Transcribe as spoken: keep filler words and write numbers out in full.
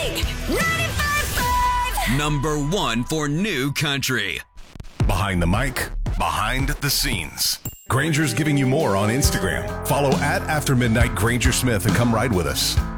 ninety-five point five. Number one for new country. Behind the mic, behind the scenes. Granger's giving you more on Instagram. Follow at After Midnight Granger Smith and come ride with us.